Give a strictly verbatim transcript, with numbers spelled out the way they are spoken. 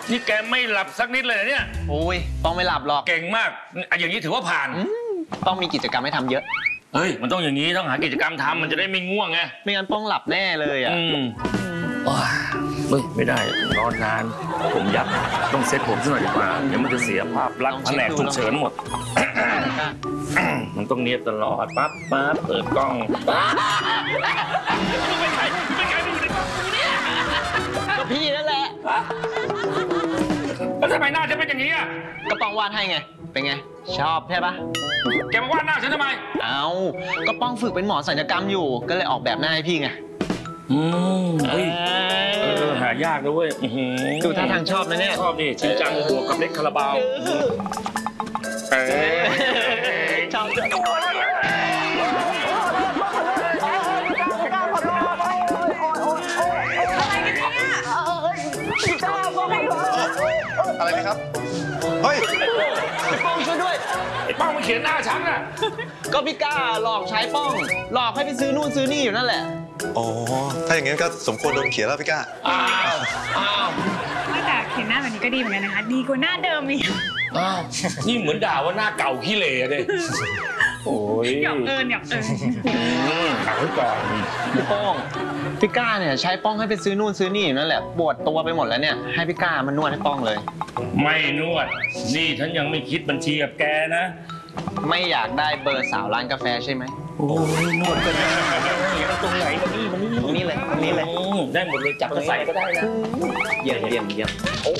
นี่แกไม่หลับสักนิดเลยเนี่ยโอ้ยป้องไม่หลับหรอกเก่งมากอย่างนี้ถือว่าผ่านป้องมีกิจกรรมให้ทำเยอะเฮ้ยมันต้องอย่างนี้ต้องหากิจกรรมทำมันจะได้ไม่ง่วงไงไม่งั้นป้องหลับแน่เลยอ่ะเฮ้ยไม่ได้นอนนานผมยับต้องเซ็ตผมซะหน่อยดีกว่าเดี๋ยวมันจะเสียภาพลักษณ์แผนกฉุกเฉินหมดมันต้องเนียบตลอดปั๊บปั๊บเปิดกล้องไม่ใช่ไม่ใช่ไม่อยู่ในกล้องเนี่ยก็พี่นั่นแหละแล้วทำไมหน้าจะเป็นอย่างนี้อ่ะก็ป้องวาดให้ไงเป็นไงชอบใช่ปะแกมาวาดหน้าฉันทำไมเอ้าก็ป้องฝึกเป็นหมอศัลยกรรมอยู่ก็เลยออกแบบหน้าให้พี่ไงอืมเฮ้ยเออหายากนะเว้ยดูท่าทางชอบนะเนี่ยชอบนี่จริงจังบวกกับเล็กคาราบาวเออชอบอะไรนะครับเฮ้ยไอ้ป้องช่วยด้วยไอ้ป้องมันเขียนหน้าฉันน่ะก็พี่ก้าหลอกใช้ป้องหลอกให้ไปซื้อนู่นซื้อนี่อยู่นั่นแหละอ๋อถ้าอย่างงั้นก็สมควรโดนเขียนแล้วพี่ก้าอ้าวอ้าวแต่เขียนหน้าแบบนี้ก็ดีเหมือนกันนะคะดีกว่าหน้าเดิมอีกอ้าวนี่เหมือนด่าว่าหน้าเก่าขี้เหร่เลยโอ้ยหยอกเอิญหยอกเอิญเอาไว้ก่อนพี่ป้องพี่ก้าเนี่ยใช้ป้องให้ไปซื้อนู่นซื้อนี่อยู่นั่นแหละปวดตัวไปหมดแล้วเนี่ยให้พี่ก้ามานวดให้ป้องเลยไม่นวดนี่ฉันยังไม่คิดบัญชีกับแกนะไม่อยากได้เบอร์สาวร้านกาแฟใช่ไหมโอ้ยนวดก็ได้ตรงไหนมานี่มานี่ตรงนี้เลยตรงนี้เลยได้หมดเลยจับกระใส่ก็ได้นะเยี่ยมเยี่ยมเยี่ยม